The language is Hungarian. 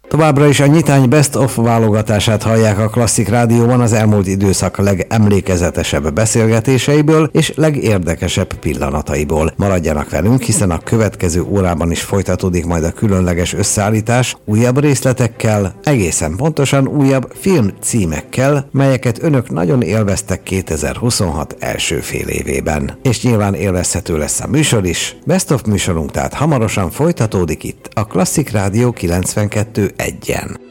Továbbra is a Nyitány Best of válogatását hallják a Klasszik Rádióban az elmúlt időszak legemlékezetesebb beszélgetéseiből és legérdekesebb pillanataiból. Maradjanak velünk, hiszen a következő órában is folytatódik majd a különleges összeállítás újabb részletekkel, egészen pontosan újabb filmcímekkel, melyeket önök nagyon élveztek 2026 első fél évében. És nyilván élvezhető lesz a műsor is. Best of műsorunk tehát hamarosan folytatódik itt a Klasszik Rádió 92.1-en.